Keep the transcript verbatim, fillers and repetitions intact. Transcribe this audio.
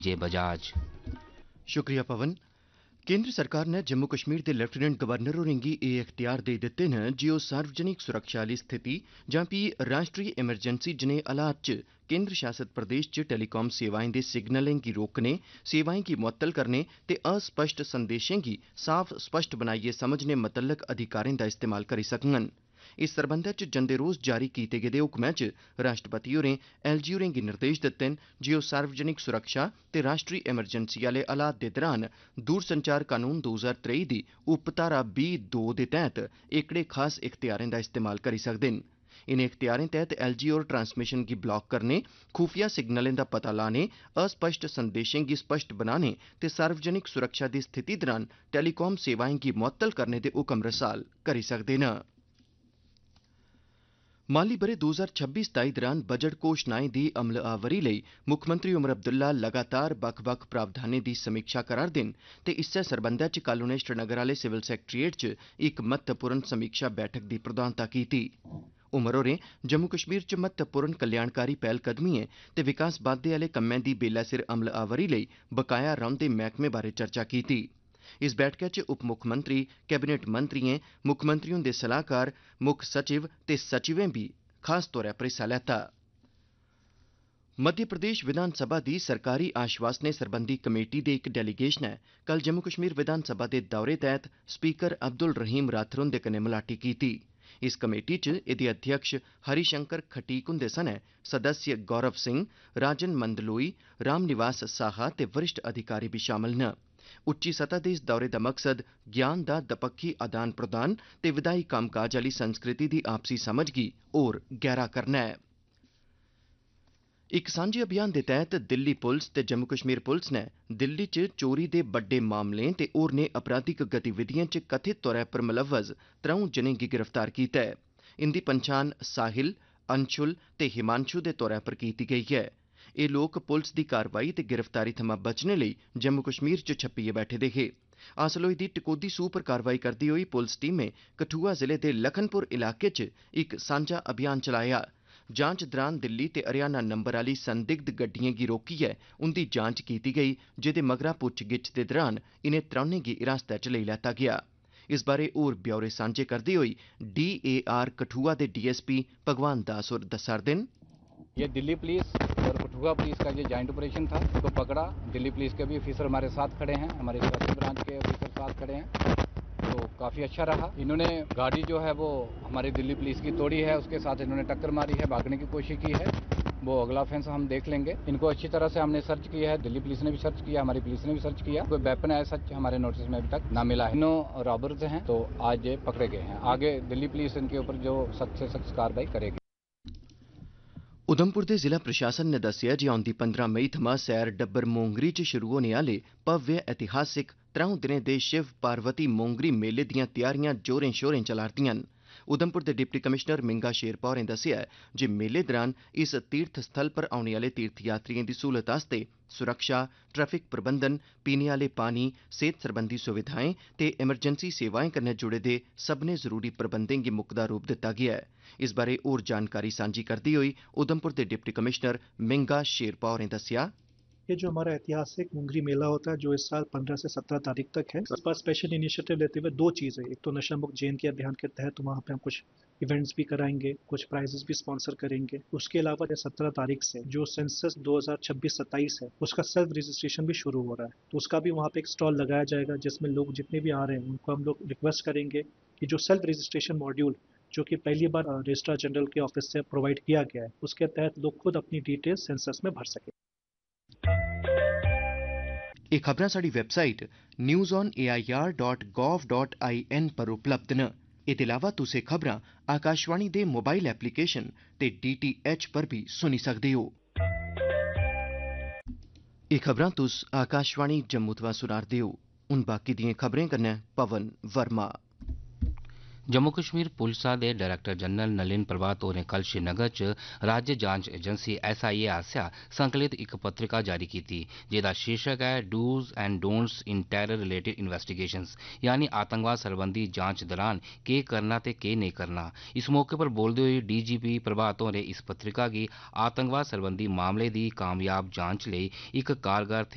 जे बजाज। शुक्रिया पवन। केंद्र सरकार ने जम्मू कश्मीर दे लेफ्टिनेंट गवर्नर होरें गी एह् इख्तियार देई दित्ते न जे ओह् सार्वजनिक सुरक्षा आह्ली स्थिति जां फ्ही राष्ट्री इमरजेंसी जनेह् हालात च केंद्र शासित प्रदेश च टेलीकॉम सेवाएं दे सिग्नलें गी रोकने, सेवाएं गी मुअत्तल करने ते अस्पष्ट संदेशें गी साफ स्पष्ट बनाइयै समझने मतल्लक अधिकारें दा इस्तेमाल करी सकङन। इस सरबंधै च जंदे रोज जारी कीते गेदे हुक्मै च राष्ट्रपति होरें एलजी होरें गी निर्देश दित्ते न जे ओह् सार्वजनिक सुरक्षा ते राष्ट्री इमरजेंसी आह्ले हालात दे दरान दूरसंचार कानून दो ज्हार त्रेई दी उपधारा बीह् दो दे तैह्त एह्कड़े खास इख्तियारें दा इस्तेमाल करी सकदे न। इनें इख्तियारें तैह्त एलजी होर ट्रांसमिशन गी ब्लाक करने, खुफिया सिग्नलें दा पता लाने, अस्पष्ट संदेशें गी स्पष्ट बनाने ते सार्वजनिक सुरक्षा दी स्थिति दरान टेलीकॉम सेवाएं गी मुअत्तल करने दे हुक्म रसाल करी सकदे न। माली ब'रे दो ज्हार छब्बी सताई दरान बजट घोशणाएं दी अमलावरी लेई मुक्खमंत्री उमर अब्दुल्ला लगातार बक्ख बक्ख प्रावधानें दी समीक्षा करा'रदे न ते इस्सै सरबंधै च कल उनें श्रीनगर आह्ले सिविल सैक्रेटेरिएट च इक महत्वपूर्ण समीक्षा बैठक दी प्रधानता कीती। उमर होरें जम्मू कश्मीर च महत्वपूर्ण कल्याणकारी पैह्लकदमिएं ते विकास बाद्दे आह्ले कम्में दी बेल्लै सिर अमलावरी लेई बकाया रौंह्दे मैह्कमें बारै चर्चा कीती। इस बैठका च उप मुक्खमंत्री, कैबिनेट मंत्रिएं, मुक्खमंत्री हुंदे सलाहकार, मुक्ख सचिव ते सचिवें बी खास तौर पर हिस्सा लैता। मध्य प्रदेश विधानसभा दी सरकारी आश्वासनें सरबंधी कमेटी दे इक डेलीगेशनै कल जम्मू कश्मीर विधानसभा दे दौरे तैह्त स्पीकर अब्दुल रहीम राथर हुंदे कन्नै मलाटी कीती। इस कमेटी च एह्दे अध्यक्ष हरिशंकर खटीक हुंदे सने सदस्य गौरव सिंह, राजन मंदलोई, रामनिवास साहा ते वरिष्ठ अधिकारी बी शामल न। उच्ची सतह दे इस दौरे दा मकसद ज्ञान दा दपक्खी आदान प्रदान ते विधायी कम्मकाज आह्ली संस्कृति दी आपसी समझ गी होर गैह्रा करना ऐ। इक सांझे अभियान दे तैह्त दिल्ली पुलस ते जम्मू कश्मीर पुलस नै दिल्ली च चोरी दे बड्डे मामलें ते होरनें अपराधिक गतिविधिएं च कथित तौर पर मुलव्वज त्र'ऊं जनें गी गिरफ्तार कीता ऐ। इंदी पन्छान साहिल, अंशुल ते हिमांशु दे तौर पर कीती गेई ऐ। एह् लोक पुलस दी कार्रवाई ते गिरफ्तारी थमां बचने लेई जम्मू कश्मीर च छप्पियै बैठे दे हे। हासल होई दी टकोह्दी सूह् पर कार्रवाई करदे होई पुलस टीमें कठुआ जिले दे लखनपुर इलाके च इक सांझा अभियान चलाया। जांच दरान दिल्ली ते हरियाणा नंबर आह्ली संदिग्ध गड्डिएं गी रोकियै उंदी जांच कीती गेई, जेह्दे मगरा पुच्छ-गिच्छ दे दरान इनें त्रौनें गी हिरासतै च लेई लैता गेआ। इस बारै होर ब्यौरे सांझे करदे होई डीएआर कठुआ दे डीएसपी भगवान दास होर दस्सा'रदे न। ये दिल्ली पुलिस और कठुआ पुलिस का ये जॉइंट ऑपरेशन था, इसको पकड़ा। दिल्ली पुलिस के भी ऑफिसर हमारे साथ खड़े हैं, हमारे स्पेशल ब्रांच के ऑफिसर साथ खड़े हैं, तो काफ़ी अच्छा रहा। इन्होंने गाड़ी जो है वो हमारी दिल्ली पुलिस की तोड़ी है, उसके साथ इन्होंने टक्कर मारी है, भागने की कोशिश की है। वो अगला ऑफेंस हम देख लेंगे। इनको अच्छी तरह से हमने सर्च किया है, दिल्ली पुलिस ने भी सर्च किया, हमारी पुलिस ने भी सर्च किया। कोई वेपन है सच हमारे नोटिस में अभी तक ना मिला है। तीनों रॉबर्स हैं, तो आज ये पकड़े गए हैं। आगे दिल्ली पुलिस इनके ऊपर जो सख्त से सख्त कार्रवाई करेगी। उधमपुर दे जिला प्रशासन ने दस्सेआ जे औंदी पंद्रह मई थमां सैर डब्बर मोंगरी च शुरू होने आह्ले भव्य ऐतिहासिक त्र'ऊं दिनें दे शिव पार्वती मोंगरी मेले दिआं त्यारियां जोरें शोरें चला'रदिआं न। उधमपुर दे डिप्टी कमिशनर मिंगा शेरपा होरें दस्सेआ जे मेले दरान इस तीर्थ स्थल पर औने आह्ले तीर्थयात्रिएं दी स्हूलत आस्तै सुरक्षा, ट्रैफिक प्रबंधन, पीने आह्ले पानी, सेह्त सरबंधी सुविधाएं ते इमरजेंसी सेवाएं कन्नै जुड़े दे सब्भनें जरूरी प्रबंधें गी मुकदा रूप दित्ता गेआ ऐ। इस बारै होर जानकारी सांझी करदे होई उधमपुर दे डिप्टी कमिशनर मिंगा शेरपा होरें दस्सेआ। ये जो हमारा ऐतिहासिक मुंगरी मेला होता है जो इस साल पंद्रह से सत्रह तारीख तक है, इस पर स्पेशल इनिशिएटिव लेते हुए दो चीज़ें, एक तो नशा मुक्त जयंती अभियान के तहत वहाँ पे हम कुछ इवेंट्स भी कराएंगे, कुछ प्राइजेस भी स्पॉन्सर करेंगे। उसके अलावा सत्रह तारीख से जो सेंसस दो हज़ार छब्बीस सत्ताईस है उसका सेल्फ रजिस्ट्रेशन भी शुरू हो रहा है, तो उसका भी वहाँ पे एक स्टॉल लगाया जाएगा जिसमें लोग जितने भी आ रहे हैं उनको हम लोग रिक्वेस्ट करेंगे कि जो सेल्फ रजिस्ट्रेशन मॉड्यूल जो कि पहली बार रजिस्ट्रार जनरल के ऑफिस से प्रोवाइड किया गया है, उसके तहत लोग खुद अपनी डिटेल सेंसस में भर सकें। एह खबरां साढ़ी website news on A I R dot gov dot I N पर उपलब्ध न। एह्दे अलावा तुस एह खबरां आकाशवाणी दे मोबाइल एप्लीकेशन ते डी टी एच पर भी सुनी सकदे हो। एह खबरां तुस आकाशवाणी जम्मू थमां सुना'रदे हो। हुन बाकी दिएं खबरें कन्नै पवन वर्मा। जम्मू कश्मीर पुलसा दे डायरेक्टर जनरल नलिन प्रभात होरें कल श्रीनगर च राज्य जांच एजेंसी एस आई ए आसेआ संकलित इक पत्रिका जारी कीती, जेह्दा शीर्षक है dos and don'ts in terror related investigations, यानी आतंकवाद सरबंधी जांच दौरान केह् करना ते केह् नेईं करना। इस मौके पर बोलदे होई डी जी पी प्रभात होरें इस पत्रिका गी आतंकवाद सरबंधी मामले दी कामयाब जांच लेई इक कारगर